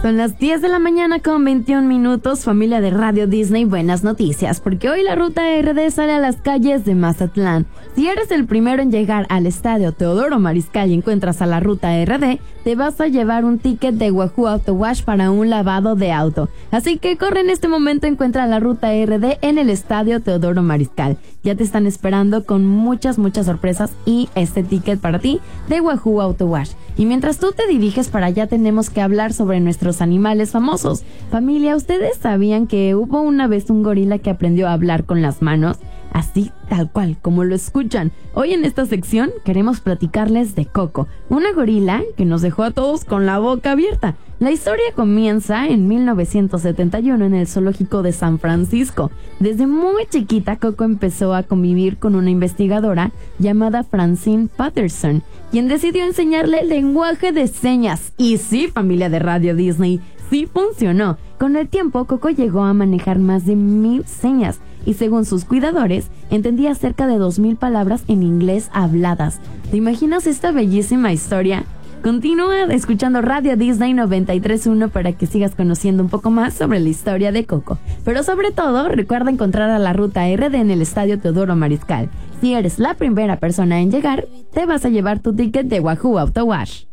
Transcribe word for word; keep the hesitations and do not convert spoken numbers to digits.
Son las diez de la mañana con veintiún minutos, familia de Radio Disney, buenas noticias, porque hoy la ruta R D sale a las calles de Mazatlán. Si eres el primero en llegar al estadio Teodoro Mariscal y encuentras a la ruta R D, te vas a llevar un ticket de Wahoo Auto Wash para un lavado de auto. Así que corre en este momento, encuentra la ruta R D en el estadio Teodoro Mariscal. Ya te están esperando con muchas, muchas sorpresas y este ticket para ti de Wahoo Auto Wash. Y mientras tú te diriges para allá, tenemos que hablar sobre nuestros animales famosos. Familia, ¿ustedes sabían que hubo una vez un gorila que aprendió a hablar con las manos? Así, tal cual, como lo escuchan. Hoy en esta sección queremos platicarles de Coco, una gorila que nos dejó a todos con la boca abierta. La historia comienza en mil novecientos setenta y uno en el zoológico de San Francisco. Desde muy chiquita, Coco empezó a convivir con una investigadora llamada Francine Patterson, quien decidió enseñarle el lenguaje de señas. Y sí, familia de Radio Disney, sí funcionó. Con el tiempo, Coco llegó a manejar más de mil señas y, según sus cuidadores, entendía cerca de dos mil palabras en inglés habladas. ¿Te imaginas esta bellísima historia? Continúa escuchando Radio Disney noventa y tres punto uno para que sigas conociendo un poco más sobre la historia de Coco. Pero sobre todo, recuerda encontrar a la ruta R D en el estadio Teodoro Mariscal. Si eres la primera persona en llegar, te vas a llevar tu ticket de Wahoo Auto Wash.